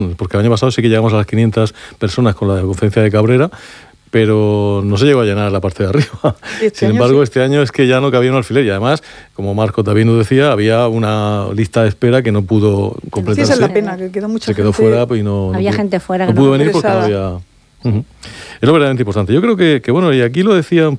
porque el año pasado sí que llegamos a las 500 personas con la conferencia de Cabrera, pero no se llegó a llenar la parte de arriba. Sin embargo, este año es que ya no cabía un alfiler y además, como Marco también nos decía, había una lista de espera que no pudo completarse. Sí, esa es la pena, que quedó mucha gente. Se quedó fuera y no... Había gente fuera no que pudo venir porque no había... Es lo verdaderamente importante. Yo creo que bueno, y aquí lo decía un poco